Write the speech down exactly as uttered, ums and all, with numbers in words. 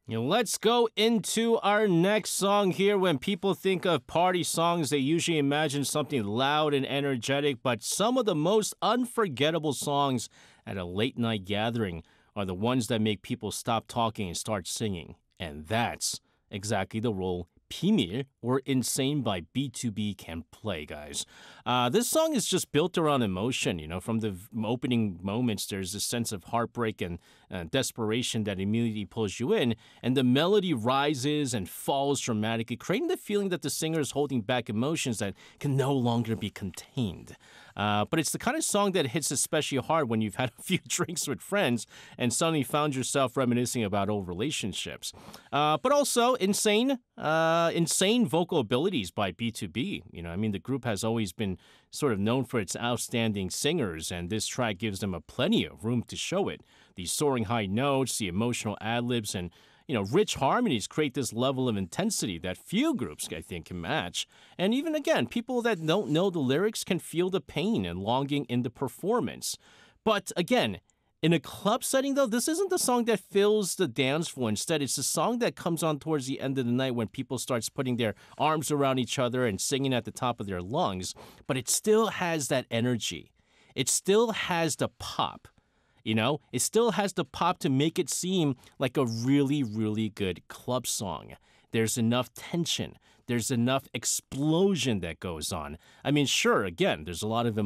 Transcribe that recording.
You know, let's go into our next song here. When people think of party songs, they usually imagine something loud and energetic, but some of the most unforgettable songs at a late night gathering are the ones that make people stop talking and start singing. And that's exactly the role Pimil or Insane by B two B can play, guys. Uh, this song is just built around emotion. You know, from the v- opening moments, there's a sense of heartbreak and uh, desperation that immediately pulls you in, and the melody rises and falls dramatically, creating the feeling that the singer is holding back emotions that can no longer be contained. Uh, but it's the kind of song that hits especially hard when you've had a few drinks with friends and suddenly found yourself reminiscing about old relationships. Uh, but also, insane, uh, insane vocal abilities by B two B. You know, I mean, the group has always been sort of known for its outstanding singers, and this track gives them a plenty of room to show it. The soaring high notes, the emotional ad libs, and you know, rich harmonies create this level of intensity that few groups, I think, can match. And even again, people that don't know the lyrics can feel the pain and longing in the performance. But again, in a club setting, though, this isn't the song that fills the dance floor. Instead, it's the song that comes on towards the end of the night when people starts putting their arms around each other and singing at the top of their lungs. But it still has that energy. It still has the pop. You know, it still has the pop to make it seem like a really, really good club song. There's enough tension. There's enough explosion that goes on. I mean, sure, again, there's a lot of